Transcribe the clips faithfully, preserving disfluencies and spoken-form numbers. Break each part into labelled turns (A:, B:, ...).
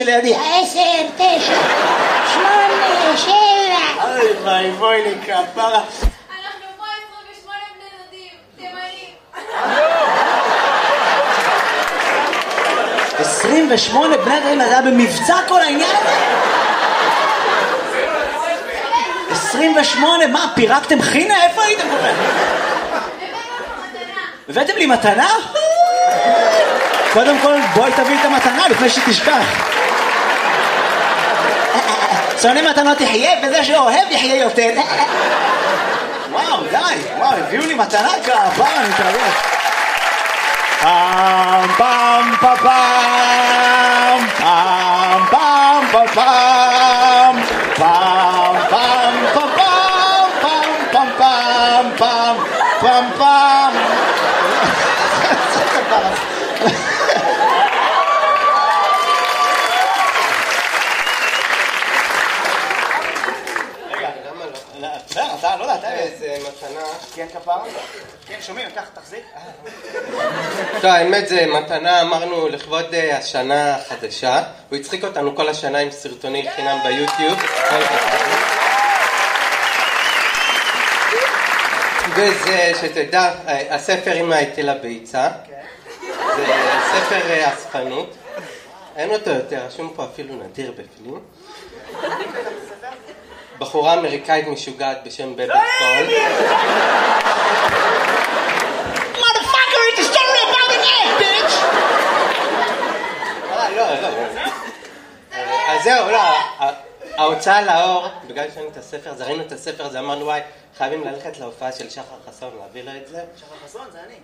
A: לידי.
B: עשר, תשע, שמונה, שבע.
A: אוי ביי, בואי לי כפרה.
C: אנחנו פה עשרים ושמונה בני דודים, תימנים.
A: עשרים ושמונה בני דודים, זה היה במבצע כל העניין הזה? עשרים ושמונה, מה, פירקתם חינה? איפה הייתם כל כך? הבאתם לי מתנה? קודם כל, בואי תביא את המתנה לפני שתשכח. שונא מתנות יחיה, וזה שאוהב יחיה יותר. וואו, די, וואו, הביאו לי מתנה כפרה, אני מתרגש. פעם, פעם, פעם, פעם, פעם, פעם, פעם, פעם, פעם, פעם, פעם, פעם, פעם, פעם. אתה, לא יודע, אתה
D: איזה מתנה.
A: כן, כפרה? כן, שומעים, ככה, תחזיק.
D: טוב, האמת זה מתנה, אמרנו לכבוד השנה החדשה. הוא הצחיק אותנו כל השנה עם סרטוני חינם ביוטיוב. וזה, שתדע, הספר אמא הייתי לביצה. זה ספר אספנות. אין אותו יותר, רשום פה אפילו נדיר בפנים. בחורה אמריקאית משוגעת בשם בבת קול.
A: Motherfucker, it's a story about an egg, bitch!
D: לא, לא. אז זהו, לא. ההוצאה לאור, בגלל שאני את הספר, אז ראינו את הספר הזה, אמרנו וואי, חייבים ללכת להופעה של שחר חסון, להביא לו את זה.
A: שחר חסון, זה אני.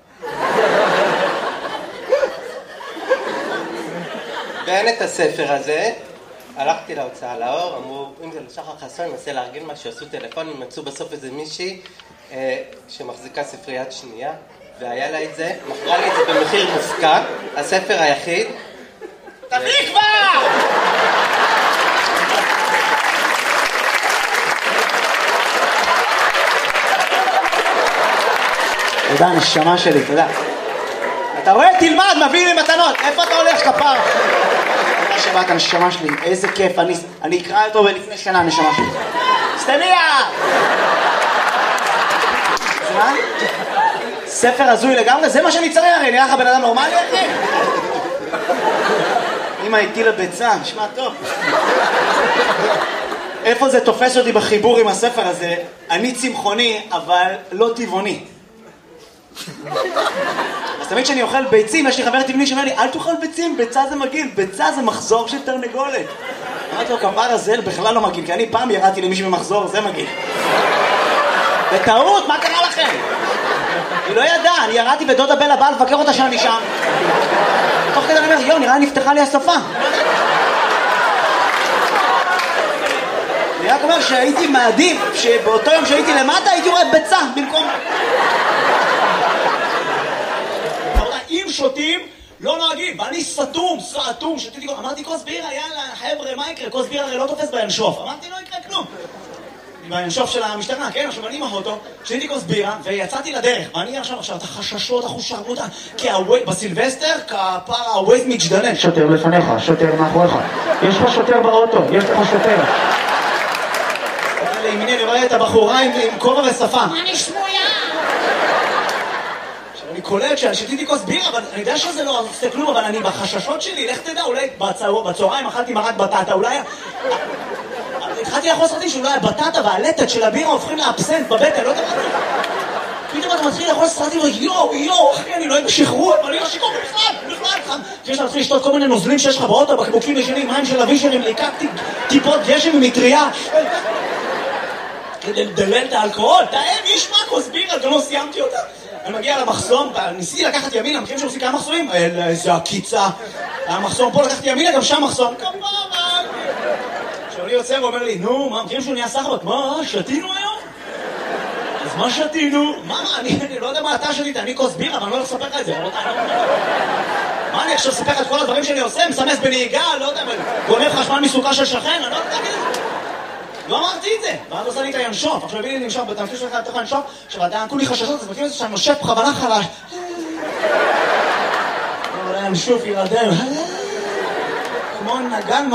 D: ואין את הספר הזה. הלכתי להוצאה לאור, אמרו, אם זה לשחר חסון, ננסה להרגיל מה שעשו טלפונים, מצאו בסוף איזה מישהי אה, שמחזיקה ספריית שנייה, והיה לה את זה, מכרה לי את זה במחיר מופקע, הספר היחיד.
A: תביא כבר! תודה, נשמה שלי, תודה. אתה רואה? תלמד, מביא לי מתנות. איפה אתה הולך, כפר? תודה שבאת, נשמה שלי. איזה כיף. אני, אני אקרא אותו בלפני שנה, נשמה שלי. סטניה! זה מה? ספר הזוי לגמרי? זה מה שאני צריך, הרי נראה לך בן אדם נורמלי, אחי? אמא איתי לביצה, נשמע טוב. איפה זה תופס אותי בחיבור עם הספר הזה? אני צמחוני, אבל לא טבעוני. אז תמיד כשאני אוכל ביצים, יש לי חבר טבעוני שאומר לי, אל תאכל ביצים, ביצה זה מגעיל, ביצה זה מחזור של תרנגולת. אמרתי לו, כפר הזה בכלל לא מגעיל, כי אני פעם ירדתי למישהו במחזור, זה מגעיל. בטעות, מה קרה לכם? היא לא ידעה, אני ירדתי בדודה בלה, באה לבקר אותה שאני שם. תוך כדי אני אומר, יו, נראה נפתחה לי השפה. אני רק אומר שהייתי מעדיף, שבאותו יום שהייתי למטה, הייתי רואה ביצה במקום... אם שותים, לא נוהגים, ואני סתום, סתום, שתיתי, אמרתי כוס בירה, יאללה, חבר'ה, מה יקרה? כוס בירה הרי לא תופס בינשוף. אמרתי, לא יקרה כלום. בינשוף של המשטרה, כן? עכשיו אני עם האוטו, שתיתי כוס בירה, ויצאתי לדרך. ואני עכשיו, עכשיו, את החששות, החושרנות, כי בסילבסטר, כפר הווייז מתגדנן. שוטר לפניך, שוטר מאחוריך. יש לך שוטר באוטו, יש לך שוטר. לימיני, אני רואה את הבחורה עם כובע ושפה.
B: מה נשמולה?
A: אני קולט ששתיתי כוס בירה, אבל אני יודע שזה לא עושה כלום, אבל אני בחששות שלי, לך תדע, אולי בצהריים אכלתי מרק בטטה, אולי... התחלתי לאכול סרטים שאולי הבטטה והלטת של הבירה הופכים לאבסנט בבטן, לא יודע מה. פתאום אתה מתחיל לאכול סרטים, יואו, יואו, אחי, אני לא אוהב בשחרור, אני לא שיקור בכלל, בכלל. כשיש להתחיל לשתות כל מיני נוזלים שיש לך באוטו, בקבוקים ישנים, מים של אבישרים, ליקקתי טיפות גשם ומטריה. כדי לדלל את האלכוהול, תאם, יש מה כוס בירה, גם לא סיימתי אותה. אני מגיע למחסום, ניסיתי לקחת ימינה, מכירים שעושים כמה מחסומים? איזה הקיצה. המחסום פה לקחתי ימינה, גם שם מחסום. כמובן. כשאני יוצא ואומר לי, נו, מה, מכירים שהוא נהיה סחבק? מה, שתינו היום? אז מה שתינו? מה, אני לא יודע מה אתה שתית, אני כוס בירה, אבל אני לא הולך לספר לך את זה. מה, אני עכשיו אספר לך את כל הדברים שאני עושה? מסמס בנהיגה, לא יודע, גונב חשמל מסוכה של שכן, אני לא יודע להגיד את זה. לא אמרתי את זה, ואז עושה לי את הינשוף, עכשיו הביאי לי נמשוף, בתנפי שלך לתוך הינשוף, עכשיו עדיין כולי חששות, אז מכיר את זה שאני נושף בכוונה חלש. אולי ינשוף ילדם. רימון נגן